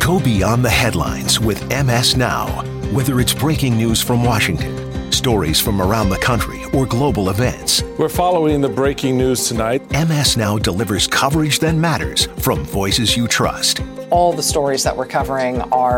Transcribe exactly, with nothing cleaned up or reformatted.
Go beyond the headlines with M S Now. Whether it's breaking news from Washington, stories from around the country, or global events. We're following the breaking news tonight. M S Now delivers coverage that matters from voices you trust. All the stories that we're covering are